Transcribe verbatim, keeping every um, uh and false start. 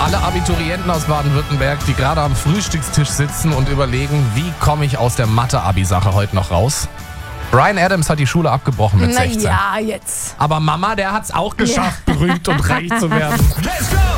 alle Abiturienten aus Baden-Württemberg, die gerade am Frühstückstisch sitzen und überlegen, wie komme ich aus der Mathe-Abi-Sache heute noch raus? Bryan Adams hat die Schule abgebrochen mit Na sechzehn. ja, jetzt. Aber Mama, der hat's auch geschafft, berühmt und reich zu werden. Let's go!